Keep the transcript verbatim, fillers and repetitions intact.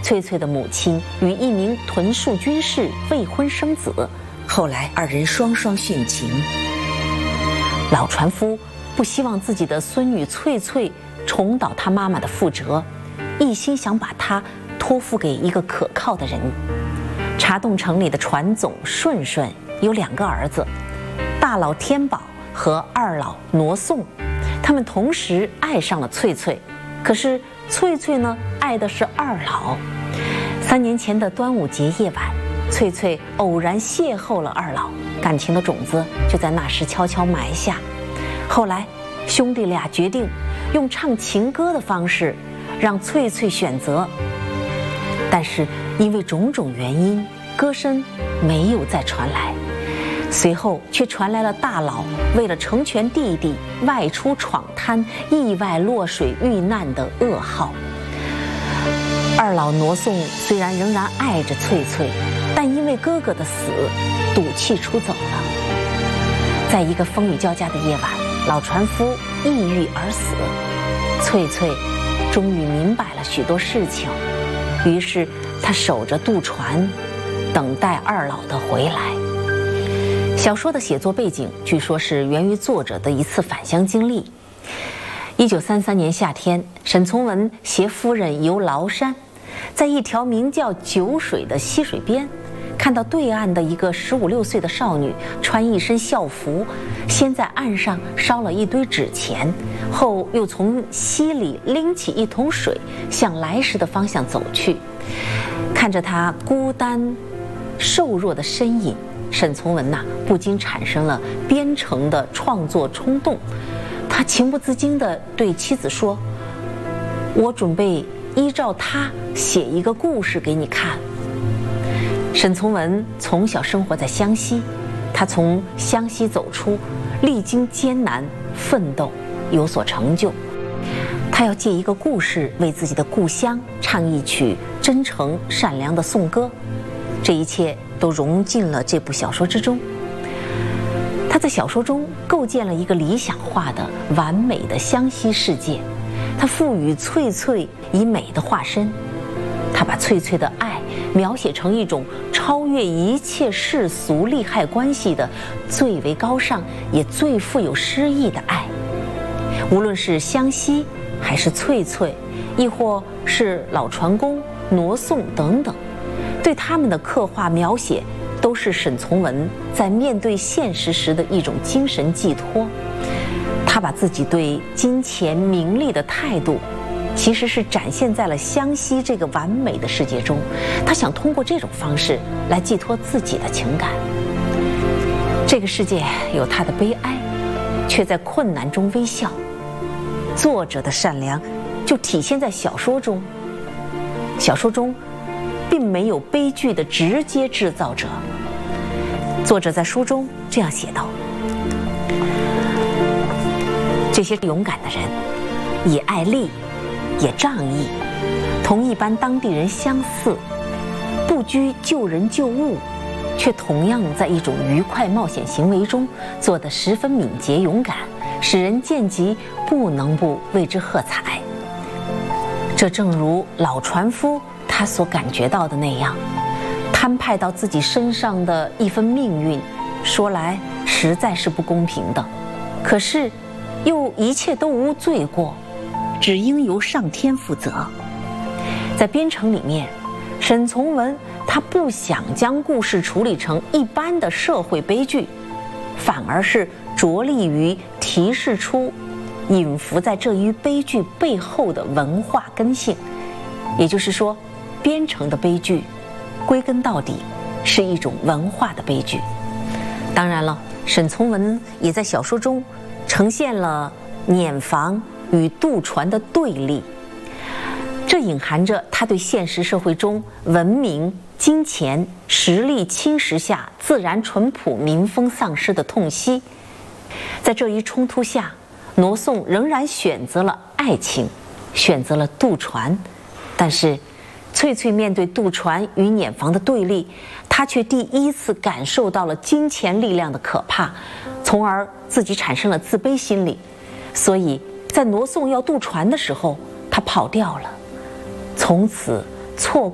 翠翠的母亲与一名屯戍军士未婚生子，后来二人双双殉情。老船夫不希望自己的孙女翠翠重蹈他妈妈的覆辙，一心想把她托付给一个可靠的人。茶洞城里的船总顺顺有两个儿子，大佬天宝和二老挪宋，他们同时爱上了翠翠，可是翠翠呢，爱的是二老。三年前的端午节夜晚，翠翠偶然邂逅了二老，感情的种子就在那时悄悄埋下。后来兄弟俩决定用唱情歌的方式让翠翠选择，但是因为种种原因，歌声没有再传来。随后却传来了大佬为了成全弟弟外出闯滩，意外落水遇难的噩耗。二老挪宋虽然仍然爱着翠翠，但因为哥哥的死赌气出走了。在一个风雨交加的夜晚，老船夫抑郁而死。翠翠终于明白了许多事情，于是她守着渡船，等待二老的回来。小说的写作背景据说是源于作者的一次返乡经历。一九三三年夏天，沈从文携夫人游崂山，在一条名叫九水的溪水边，看到对岸的一个十五六岁的少女穿一身校服，先在岸上烧了一堆纸钱，后又从溪里拎起一桶水向来时的方向走去。看着她孤单瘦弱的身影，沈从文呐、啊，不禁产生了编程的创作冲动。他情不自禁地对妻子说：“我准备依照他写一个故事给你看。”沈从文从小生活在湘西，他从湘西走出，历经艰难奋斗，有所成就。他要借一个故事为自己的故乡唱一曲真诚善良的颂歌，这一切都融进了这部小说之中。他在小说中构建了一个理想化的完美的湘西世界，他赋予翠翠以美的化身，他把翠翠的爱描写成一种超越一切世俗利害关系的最为高尚也最富有诗意的爱。无论是湘西还是翠翠，亦或是老船工、挪宋等等，对他们的刻画描写都是沈从文在面对现实时的一种精神寄托。他把自己对金钱名利的态度其实是展现在了湘西这个完美的世界中，他想通过这种方式来寄托自己的情感。这个世界有他的悲哀，却在困难中微笑。作者的善良就体现在小说中，小说中并没有悲剧的直接制造者。作者在书中这样写道：这些勇敢的人也爱利也仗义，同一般当地人相似，不拘救人救物，却同样在一种愉快冒险行为中做得十分敏捷勇敢，使人见及不能不为之喝彩。这正如老船夫他所感觉到的那样，摊派到自己身上的一份命运，说来实在是不公平的，可是又一切都无罪过，只应由上天负责。在编程里面，沈从文他不想将故事处理成一般的社会悲剧，反而是着力于提示出隐伏在这一悲剧背后的文化根性。也就是说，编程的悲剧归根到底是一种文化的悲剧。当然了，沈从文也在小说中呈现了碾房与渡船的对立，这隐含着他对现实社会中文明、金钱、实力侵蚀下自然淳朴民风丧失的痛惜。在这一冲突下，挪宋仍然选择了爱情，选择了渡船，但是翠翠面对渡船与碾房的对立，她却第一次感受到了金钱力量的可怕，从而自己产生了自卑心理。所以在挪宋要渡船的时候，她跑掉了，从此错过